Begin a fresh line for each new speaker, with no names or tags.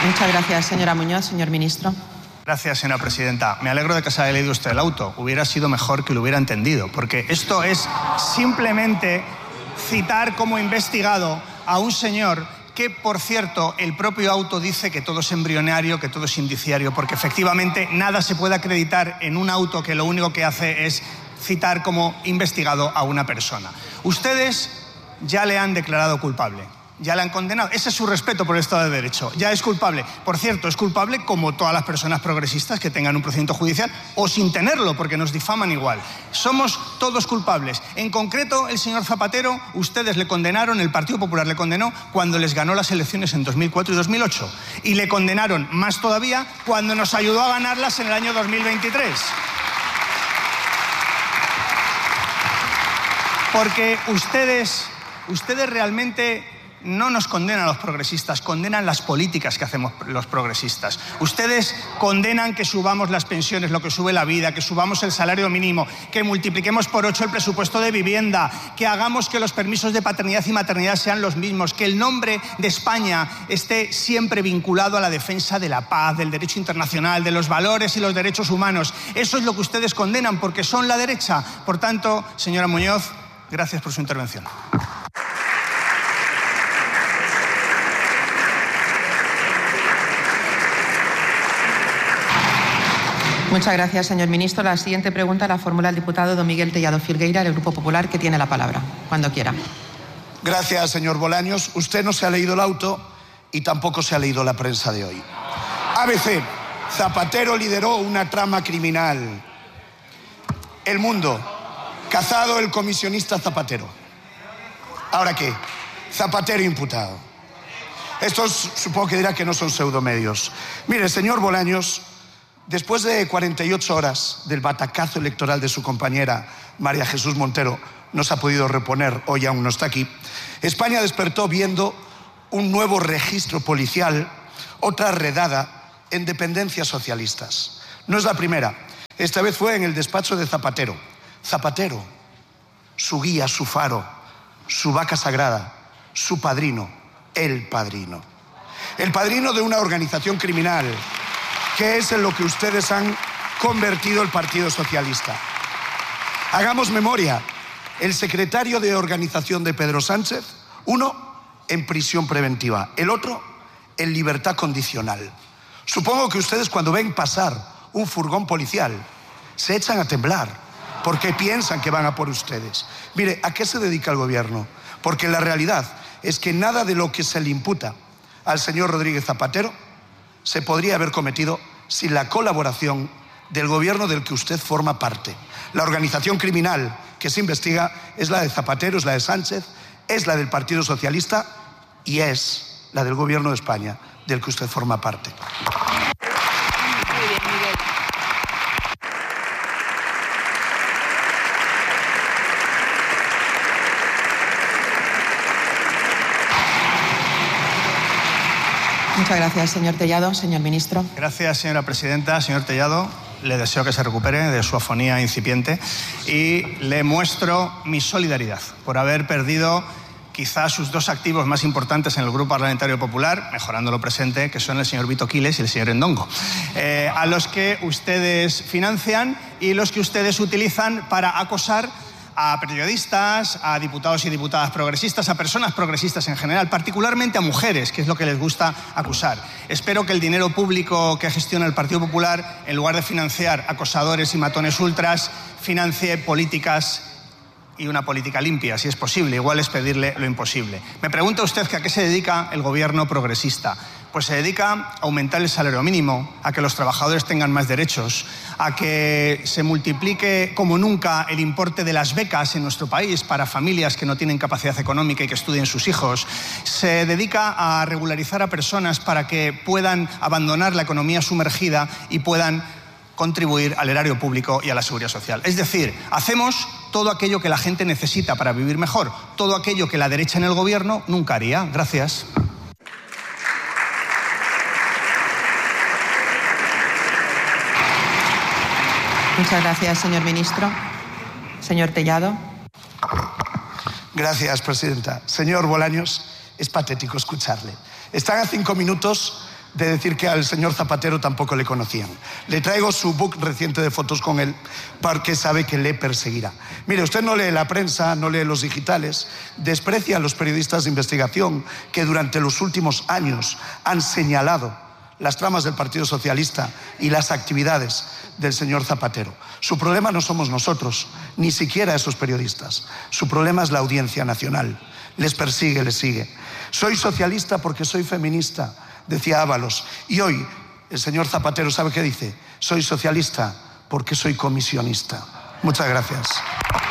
Muchas gracias, señora Muñoz. Señor ministro.
Gracias, señora presidenta. Me alegro de que se haya leído usted el auto. Hubiera sido mejor que lo hubiera entendido, porque esto es simplemente citar como investigado a un señor que, por cierto, el propio auto dice que todo es embrionario, que todo es indiciario, porque efectivamente nada se puede acreditar en un auto que lo único que hace es citar como investigado a una persona. Ustedes ya le han declarado culpable, ya le han condenado. Ese es su respeto por el Estado de Derecho. Ya es culpable. Por cierto, es culpable como todas las personas progresistas que tengan un procedimiento judicial o sin tenerlo, porque nos difaman igual. Somos todos culpables. En concreto, el señor Zapatero, ustedes le condenaron, el Partido Popular le condenó cuando les ganó las elecciones en 2004 y 2008. Y le condenaron más todavía cuando nos ayudó a ganarlas en el año 2023. Porque ustedes realmente no nos condenan a los progresistas, condenan las políticas que hacemos los progresistas. Ustedes condenan que subamos las pensiones, lo que sube la vida, que subamos el salario mínimo, que multipliquemos por 8 el presupuesto de vivienda, que hagamos que los permisos de paternidad y maternidad sean los mismos, que el nombre de España esté siempre vinculado a la defensa de la paz, del derecho internacional, de los valores y los derechos humanos. Eso es lo que ustedes condenan porque son la derecha. Por tanto, señora Muñoz, gracias por su intervención.
Muchas gracias, señor ministro. La siguiente pregunta la formula el diputado don Miguel Tellado Filgueira, del Grupo Popular, que tiene la palabra. Cuando quiera.
Gracias, señor Bolaños. Usted no se ha leído el auto y tampoco se ha leído la prensa de hoy. ABC. Zapatero lideró una trama criminal. El Mundo. Cazado el comisionista Zapatero. ¿Ahora qué? Zapatero imputado. Estos supongo que dirá que no son pseudomedios. Mire, señor Bolaños, después de 48 horas del batacazo electoral de su compañera María Jesús Montero, no se ha podido reponer, hoy aún no está aquí, España despertó viendo un nuevo registro policial, otra redada en dependencias socialistas. No es la primera, esta vez fue en el despacho de Zapatero. Zapatero, su guía, su faro, su vaca sagrada, su padrino, el padrino. El padrino de una organización criminal, que es en lo que ustedes han convertido el Partido Socialista. Hagamos memoria. El secretario de organización de Pedro Sánchez, uno en prisión preventiva, el otro en libertad condicional. Supongo que ustedes, cuando ven pasar un furgón policial, se echan a temblar porque piensan que van a por ustedes. Mire, ¿a qué se dedica el gobierno? Porque la realidad es que nada de lo que se le imputa al señor Rodríguez Zapatero se podría haber cometido sin la colaboración del gobierno del que usted forma parte. La organización criminal que se investiga es la de Zapatero, es la de Sánchez, es la del Partido Socialista y es la del gobierno de España, del que usted forma parte.
Muy bien, Miguel. Muchas gracias, señor Tellado. Señor ministro.
Gracias, señora presidenta. Señor Tellado, le deseo que se recupere de su afonía incipiente y le muestro mi solidaridad por haber perdido quizás sus dos activos más importantes en el Grupo Parlamentario Popular, mejorando lo presente, que son el señor Vito Quiles y el señor Endongo, a los que ustedes financian y los que ustedes utilizan para acosar a periodistas, a diputados y diputadas progresistas, a personas progresistas en general, particularmente a mujeres, que es lo que les gusta acusar. Espero que el dinero público que gestiona el Partido Popular, en lugar de financiar acosadores y matones ultras, financie políticas y una política limpia, si es posible. Igual es pedirle lo imposible. Me pregunta usted que a qué se dedica el gobierno progresista. Pues se dedica a aumentar el salario mínimo, a que los trabajadores tengan más derechos, a que se multiplique como nunca el importe de las becas en nuestro país para familias que no tienen capacidad económica y que estudien sus hijos. Se dedica a regularizar a personas para que puedan abandonar la economía sumergida y puedan contribuir al erario público y a la seguridad social. Es decir, hacemos todo aquello que la gente necesita para vivir mejor, todo aquello que la derecha en el gobierno nunca haría. Gracias.
Muchas gracias, señor ministro. Señor Tellado.
Gracias, presidenta. Señor Bolaños, es patético escucharle. Están a 5 minutos de decir que al señor Zapatero tampoco le conocían. Le traigo su book reciente de fotos con él porque sabe que le perseguirá. Mire, usted no lee la prensa, no lee los digitales, desprecia a los periodistas de investigación que durante los últimos años han señalado las tramas del Partido Socialista y las actividades del señor Zapatero. Su problema no somos nosotros, ni siquiera esos periodistas. Su problema es la Audiencia Nacional. Les persigue, les sigue. Soy socialista porque soy feminista, decía Ábalos. Y hoy el señor Zapatero, ¿sabe qué dice? Soy socialista porque soy comisionista. Muchas gracias.